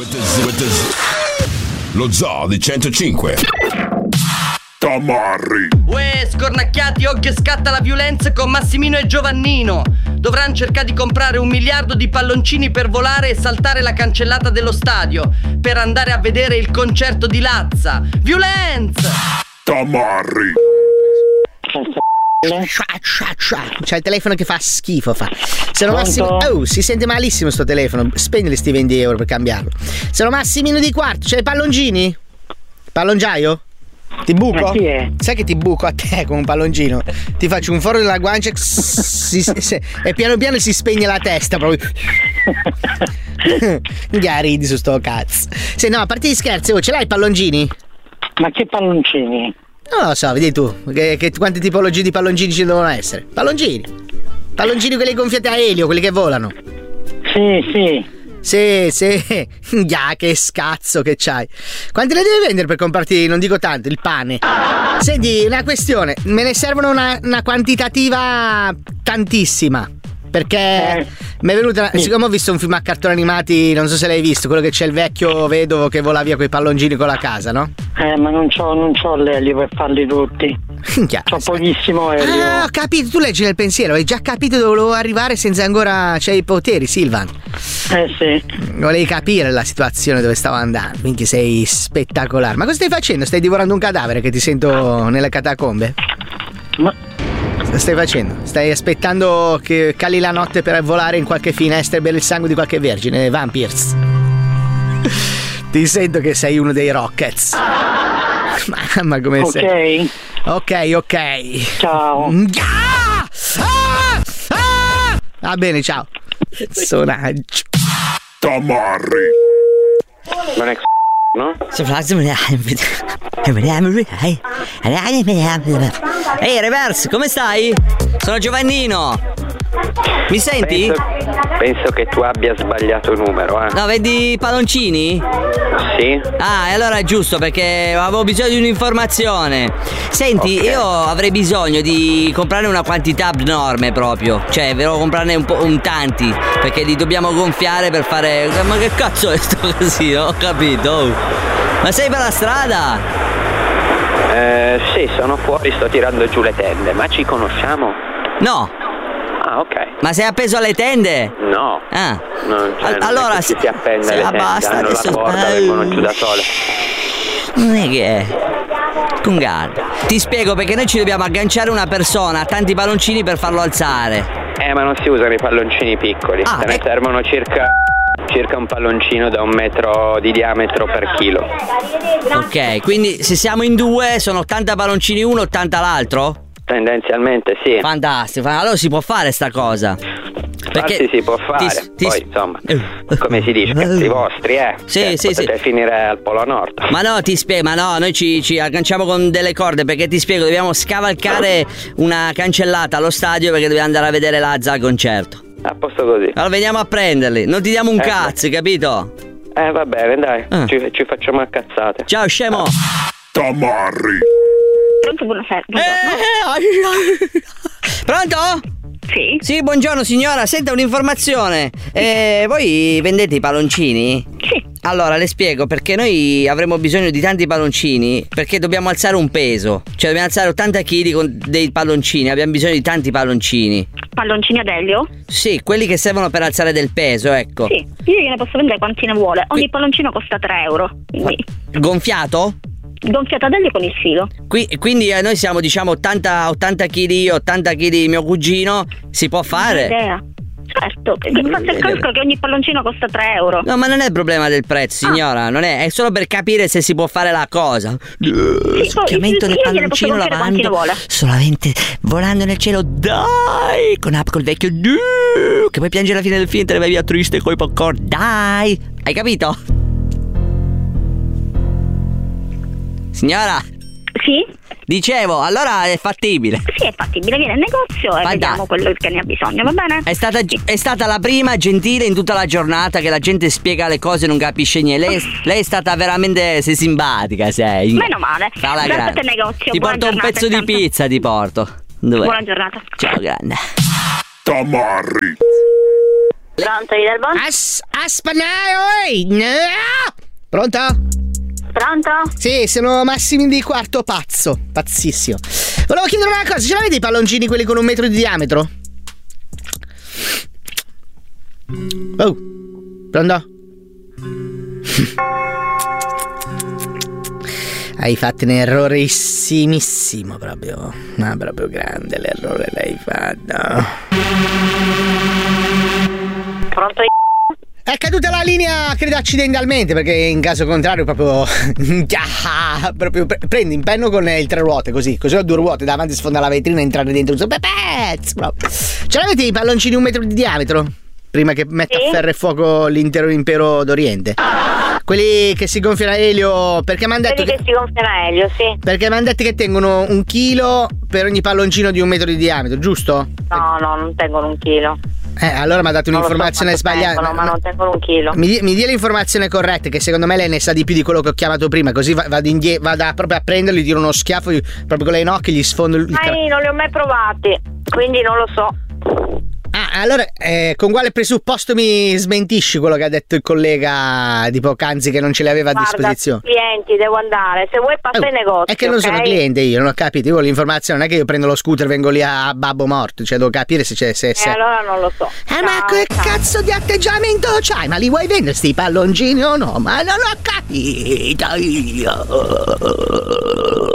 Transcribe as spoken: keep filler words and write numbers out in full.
Lo Zoo di centocinque. Tamarri. Uè, scornacchiati, occhio scatta la violenza con Massimino e Giovannino. Dovranno cercare di comprare un miliardo di palloncini per volare e saltare la cancellata dello stadio per andare a vedere il concerto di Lazza. Violenza! Tamarri. C'è il telefono che fa schifo, fa. Sono Massimo. Oh, si sente malissimo sto telefono. Spendi sti venti euro per cambiarlo. Sono Massimino di Quarto. C'hai i palloncini? Pallongiaio? Ti buco? Ma chi è? Sai che ti buco a te con un palloncino? Ti faccio un foro della guancia si, si, e piano piano si spegne la testa proprio. Già ridi su sto cazzo. Se no, a parte gli scherzi, oh, ce l'hai i palloncini? Ma che palloncini? Non lo so, vedi tu che, che, quante tipologie di palloncini ci devono essere. Palloncini Palloncini quelli gonfiati a elio, quelli che volano. Sì, sì. Sì, sì. Già, che scazzo che c'hai. Quanti ne devi vendere per comprarti, non dico tanto, il pane? Senti, una questione. Me ne servono una, una quantitativa tantissima. Perché eh, mi è venuta. Sì. Siccome ho visto un film a cartoni animati, non so se l'hai visto, quello che c'è il vecchio vedovo che vola via quei palloncini con la casa, no? Eh, ma non c'ho, non c'ho l'elio per farli tutti. C'ho pochissimo elio. Ah, ho capito, tu leggi nel pensiero, hai già capito dove volevo arrivare senza ancora. C'hai i poteri, Silvan. Eh sì. Volevi capire la situazione dove stavo andando, minchia sei spettacolare. Ma cosa stai facendo? Stai divorando un cadavere che ti sento nelle catacombe? Ma. Cosa stai facendo? Stai aspettando che cali la notte per volare in qualche finestra e bere il sangue di qualche vergine, Vampires? Ti sento che sei uno dei Rockets. Mamma come okay. sei. Ok, ok. Ciao. Ah! Ah! Ah! Va bene, ciao. Personaggio. Tamarri. Non è no? Ehi, Reverse, come stai? Sono Giovannino. Mi senti? Penso, penso che tu abbia sbagliato numero, eh. No, vedi i palloncini? Sì. Ah, e allora è giusto, perché avevo bisogno di un'informazione. Senti, okay. Io avrei bisogno di comprare una quantità abnorme proprio. Cioè, devo comprarne un po' un tanti, perché li dobbiamo gonfiare per fare. Ma che cazzo è sto così? Non ho capito. Ma sei per la strada? Eh, sì, sono fuori, sto tirando giù le tende, ma ci conosciamo? No. Ah, ok. Ma sei appeso alle tende? No. Ah. Non, cioè, All- allora non se si appende se le la tende, basta hanno adesso. la porta, uh, vengono giù da sole. Non è che è. Con calma. Ti spiego, perché noi ci dobbiamo agganciare una persona a tanti palloncini per farlo alzare. Eh, ma non si usano i palloncini piccoli. Ah, Se ne ec- servono circa circa un palloncino da un metro di diametro per chilo. Ok, quindi se siamo in due sono ottanta palloncini uno, ottanta l'altro? Tendenzialmente sì. Fantastico, allora si può fare sta cosa. Perché sì, si può fare. Ti, ti... Poi insomma, come si dice, cazzi vostri, eh. Sì, cioè, sì, potete sì. finire al Polo Nord. Ma no, ti spiego, ma no, noi ci, ci agganciamo con delle corde, perché ti spiego, dobbiamo scavalcare una cancellata allo stadio perché dobbiamo andare a vedere Lazza al concerto. A posto così. Allora veniamo a prenderli, non ti diamo un eh, cazzo, capito? Eh va bene, dai, ah. ci, ci facciamo a cazzate. Ciao scemo. Tamarri. Pronto, buonasera. Eh, Pronto? Sì. Sì, buongiorno signora, senta un'informazione. Eh, voi vendete i palloncini? Sì. Allora le spiego, perché noi avremo bisogno di tanti palloncini, perché dobbiamo alzare un peso. Cioè dobbiamo alzare ottanta chili con dei palloncini. Abbiamo bisogno di tanti palloncini. Palloncini ad elio? Sì, quelli che servono per alzare del peso, ecco. Sì, io gliene posso vendere quanti ne vuole. Ogni Qui... palloncino costa tre euro. Quindi... Gonfiato? Gonfiato ad elio con il filo. Qui, quindi eh, noi siamo diciamo ottanta chili, ottanta chili mio cugino. Si può fare? Idea. Certo, fate il calcolo che ogni palloncino costa tre euro. No, ma non è il problema del prezzo, signora, ah. non è, è solo per capire se si può fare la cosa. Sì, Schiamento del palloncino lavando solamente volando nel cielo, dai, con app col vecchio, dai, che poi piange alla fine del film, te ne vai via triste coi popcorn, dai. Hai capito? Signora? Sì? Dicevo, allora è fattibile. Sì, è fattibile, viene in negozio e Fantastico. Vediamo quello che ne ha bisogno, va bene? È stata, è stata la prima gentile in tutta la giornata, che la gente spiega le cose e non capisce niente. Lei, lei è stata veramente, sei simpatica, sei. Meno male. Grazie al negozio. Ti Buona porto giornata, un pezzo tanto. di pizza, ti porto. Dov'è? Buona giornata. Ciao, grande. Tamarri. Pronto, Idelbon? As, aspanai, no! Pronto? Pronto? Sì, sono Massimi di Quarto Pazzo, pazzissimo. Volevo chiedere una cosa, ce l'avete i palloncini quelli con un metro di diametro? Oh, pronto? Hai fatto un errorissimissimo proprio. Ma proprio grande l'errore l'hai fatto. Pronto? È caduta la linea, credo accidentalmente, perché in caso contrario proprio proprio pre- prendi in penno con il tre ruote così, così ho due ruote davanti, sfonda la vetrina e entrare dentro un pezzo proprio. Ce l'avete i palloncini un metro di diametro? Prima che metta Sì. a ferro e fuoco l'intero impero d'Oriente. Quelli che si gonfiano a elio, perché mi hanno detto Quelli che si gonfiano a elio, sì. Perché mi hanno detto che tengono un chilo per ogni palloncino di un metro di diametro, giusto? No, no, non tengono un chilo. Eh, allora mi ha dato Non lo so un'informazione quanto sbagliata. tengono, ma non tengono un chilo. Mi, di- mi dia l'informazione corretta, che secondo me lei ne sa di più di quello che ho chiamato prima, così va- vado, indie- vado a- proprio a prenderlo, gli tiro uno schiaffo gli- proprio con le nocche, gli sfondo il... il cra- Mai, non li ho mai provati, quindi non lo so. Ah, allora, eh, con quale presupposto mi smentisci quello che ha detto il collega di poc'anzi che non ce li aveva a Guarda, disposizione? clienti, devo andare. Se vuoi passa Oh, in negozio. è che non ok? sono cliente io, non ho capito. Io ho l'informazione, non è che io prendo lo scooter e vengo lì a babbo morto. Cioè, devo capire se c'è. Se, E se... allora non lo so. Eh, ma Ciao, che ciao. cazzo di atteggiamento c'hai? Ma li vuoi vendere sti palloncini o no? Ma non ho capito io.